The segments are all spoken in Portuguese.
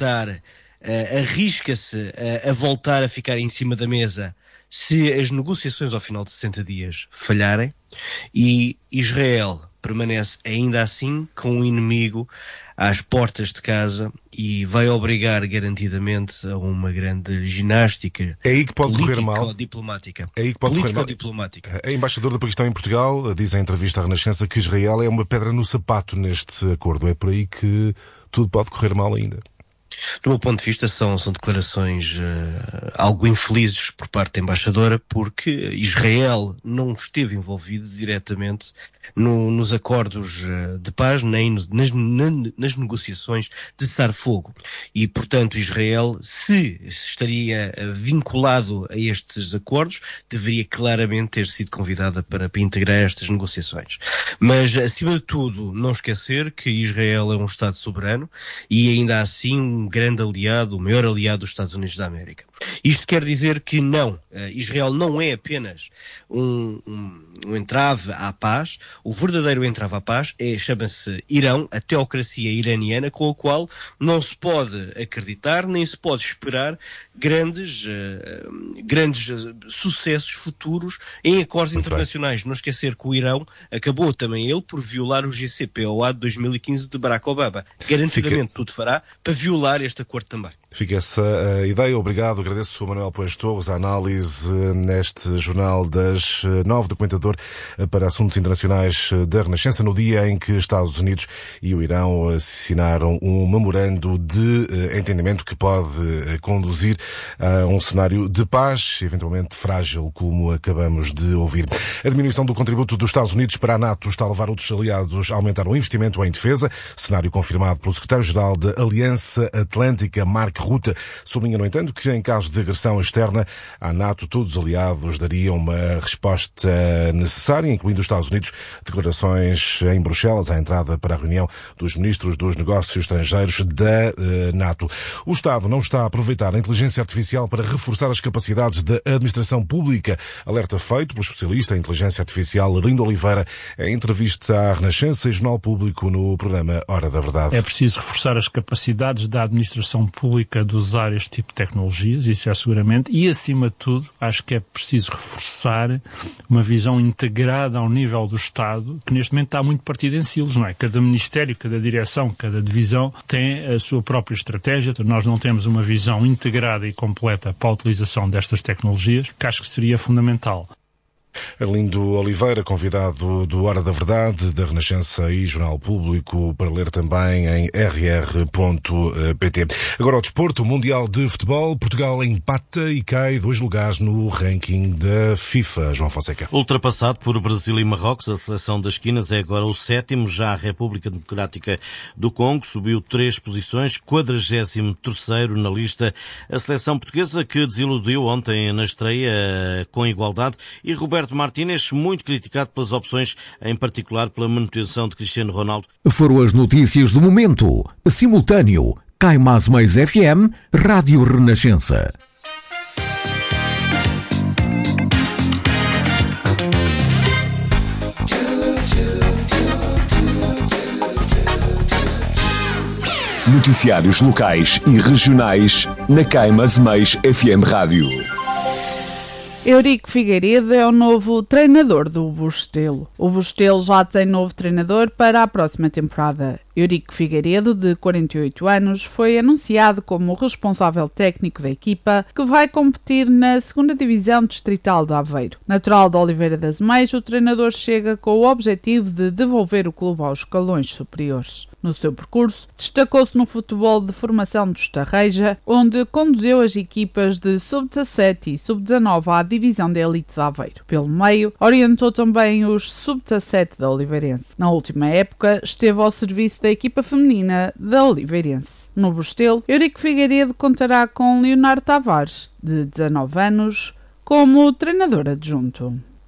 Qatar arrisca-se a voltar a ficar em cima da mesa se as negociações ao final de 60 dias falharem, e Israel permanece ainda assim com o inimigo às portas de casa e vai obrigar garantidamente a uma grande ginástica político-diplomática. É aí que pode correr mal. A embaixadora do Paquistão em Portugal diz em entrevista à Renascença que Israel é uma pedra no sapato neste acordo. É por aí que tudo pode correr mal ainda. Do meu ponto de vista, são declarações algo infelizes por parte da embaixadora, porque Israel não esteve envolvido diretamente nos acordos de paz, nem nas negociações de cessar-fogo. E, portanto, Israel, se estaria vinculado a estes acordos, deveria claramente ter sido convidada para integrar estas negociações. Mas, acima de tudo, não esquecer que Israel é um Estado soberano e, ainda assim, um grande aliado, o maior aliado dos Estados Unidos da América. Isto quer dizer que não, Israel não é apenas um entrave à paz. O verdadeiro entrave à ppaz chama-se Irão, a teocracia iraniana, com a qual não se pode acreditar, nem se pode esperar grandes sucessos futuros em acordos internacionais. Não esquecer que o Irão acabou também ele por violar o JCPOA de 2015 de Barack Obama. Garantidamente tudo fará para violar este acordo também. Fica essa ideia. Obrigado. Agradeço a Manuel Poes Torres a análise neste jornal das 9 do Comentador para Assuntos Internacionais da Renascença, no dia em que Estados Unidos e o Irão assinaram um memorando de entendimento que pode conduzir a um cenário de paz, eventualmente frágil, como acabamos de ouvir. A diminuição do contributo dos Estados Unidos para a NATO está a levar outros aliados a aumentar o investimento em defesa, cenário confirmado pelo secretário-geral da Aliança Atlântica, Mark Rutte. Sublinha, no entanto, que em caso de agressão externa à NATO, todos os aliados dariam uma resposta necessária, incluindo os Estados Unidos. Declarações em Bruxelas à entrada para a reunião dos ministros dos negócios estrangeiros da NATO. O Estado não está a aproveitar a inteligência artificial para reforçar as capacidades da administração pública. Alerta feito pelo especialista em inteligência artificial Lindo Oliveira em entrevista à Renascença e Jornal Público no programa Hora da Verdade. É preciso reforçar as capacidades da administração pública de usar este tipo de tecnologias, isso é seguramente, e acima de tudo, acho que é preciso reforçar uma visão integrada ao nível do Estado, que neste momento está muito partido em silos, não é? Cada ministério, cada direção, cada divisão tem a sua própria estratégia, então nós não temos uma visão integrada e completa para a utilização destas tecnologias, que acho que seria fundamental. Arlindo Oliveira, convidado do Hora da Verdade, da Renascença e Jornal Público, para ler também em rr.pt. Agora ao desporto, o Mundial de Futebol, Portugal empata e cai 2 lugares no ranking da FIFA. João Fonseca. Ultrapassado por Brasil e Marrocos, a seleção das esquinas é agora o 7º, já a República Democrática do Congo subiu 3 posições, 43º na lista. A seleção portuguesa que desiludiu ontem na estreia com igualdade, e Roberto Martínez, muito criticado pelas opções, em particular pela manutenção de Cristiano Ronaldo. Foram as notícias do momento. Simultâneo, Cai Mais Mais FM, Rádio Renascença. Noticiários locais e regionais na Cai Mais Mais FM Rádio. Eurico Figueiredo é o novo treinador do Bustelo. O Bustelo já tem novo treinador para a próxima temporada. Eurico Figueiredo, de 48 anos, foi anunciado como o responsável técnico da equipa, que vai competir na 2ª Divisão Distrital de Aveiro. Natural de Oliveira das Meias, o treinador chega com o objetivo de devolver o clube aos escalões superiores. No seu percurso, destacou-se no futebol de formação do Estarreja, onde conduziu as equipas de sub-17 e sub-19 à divisão de elite de Aveiro. Pelo meio, orientou também os sub-17 da Oliveirense. Na última época, esteve ao serviço da equipa feminina da Oliveirense. No Bustelo, Eurico Figueiredo contará com Leonardo Tavares, de 19 anos, como treinador adjunto.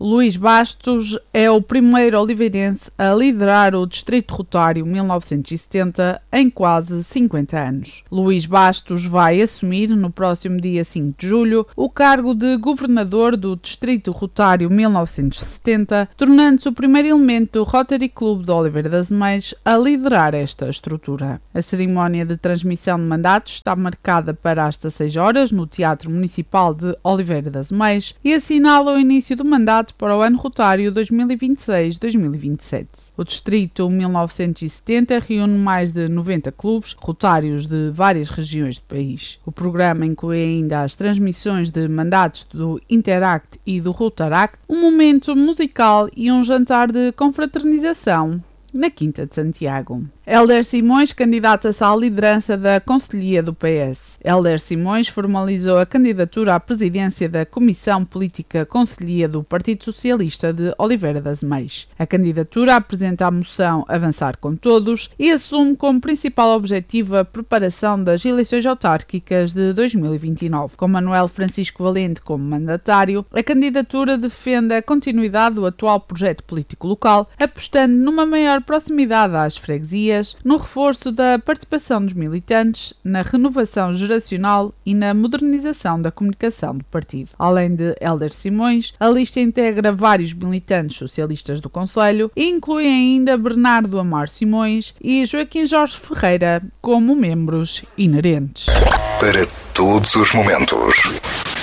Luís Bastos é o primeiro oliveirense a liderar o Distrito Rotário 1970 em quase 50 anos. Luís Bastos vai assumir, no próximo dia 5 de julho, o cargo de governador do Distrito Rotário 1970, tornando-se o primeiro elemento do Rotary Club de Oliveira das Meias a liderar esta estrutura. A cerimónia de transmissão de mandatos está marcada para as 16 horas no Teatro Municipal de Oliveira das Meias e assinala o início do mandato para o ano rotário 2026-2027. O Distrito 1970 reúne mais de 90 clubes rotários de várias regiões do país. O programa inclui ainda as transmissões de mandatos do Interact e do Rotaract, um momento musical e um jantar de confraternização na Quinta de Santiago. Hélder Simões candidata-se à liderança da Conselhia do PS. Hélder Simões formalizou a candidatura à presidência da Comissão Política Conselhia do Partido Socialista de Oliveira das Meias. A candidatura apresenta a moção Avançar com Todos e assume como principal objetivo a preparação das eleições autárquicas de 2029. Com Manuel Francisco Valente como mandatário, a candidatura defende a continuidade do atual projeto político local, apostando numa maior proximidade às freguesias, no reforço da participação dos militantes, na renovação geracional e na modernização da comunicação do partido. Além de Hélder Simões, a lista integra vários militantes socialistas do Conselho e inclui ainda Bernardo Amar Simões e Joaquim Jorge Ferreira como membros inerentes. Para todos os momentos.